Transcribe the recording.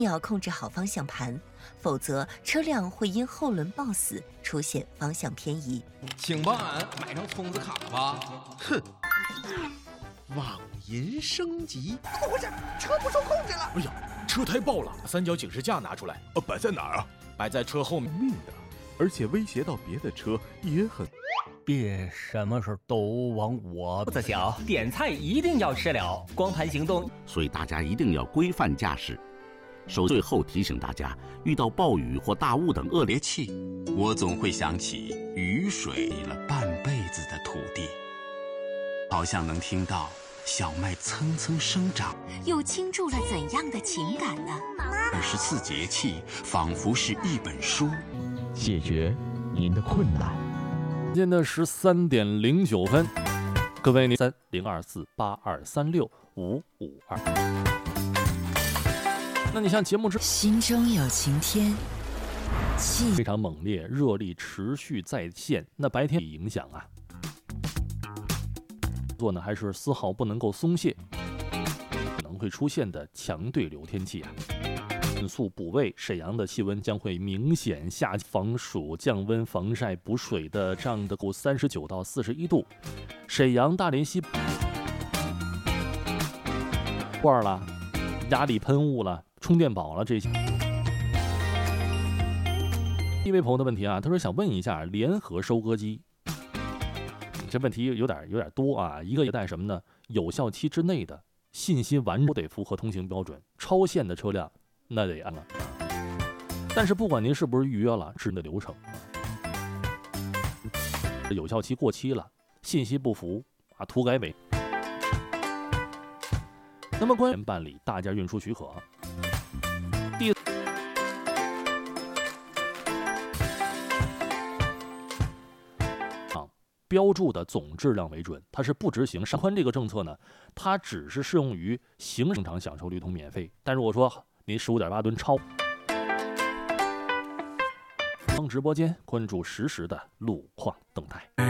要控制好方向盘，否则车辆会因后轮抱死出现方向偏移。 请帮俺买张充值卡吧。 哼，网银升级， 怎么回事？车不受控制了！ 哎呀，车胎爆了，三角警示架拿出来。 摆在哪儿啊？ 摆在车后面。 命的，而且威胁到别的车也很。 别什么事都往我肚子想，点菜一定要吃了，光盘行动。 所以大家一定要规范驾驶。最后提醒大家，遇到暴雨或大雾等恶劣气，我总会想起雨水了半辈子的土地，好像能听到小麦蹭蹭生长， 又倾注了怎样的情感呢 ？24节气仿佛是一本书， 解决您的困难。 今天的13点09分，各位302482365552。那你像节目之心中有晴天， 非常猛烈，热力持续在线，那白天影响啊，做呢还是丝毫不能够松懈，可能会出现的强对流天气啊。迅速补位，沈阳的气温将会明显下降，防暑降温、防晒补水的这样的够39到41度。沈阳、大连西罐了，压力喷雾了，充电宝了，这些。一位朋友的问题啊，他说想问一下联合收割机，这问题有点多啊。一个也带什么呢？有效期之内的信息完都得符合通行标准，超限的车辆那得按了。但是不管您是不是预约了，是您的流程。有效期过期了，信息不符啊，涂改违。那么关于办理大件运输许可，标注的总质量为准，它是不执行上宽这个政策呢，它只是适用于行正常享受绿通免费。但如果说您15.8吨超，直播间关注实时的路况动态。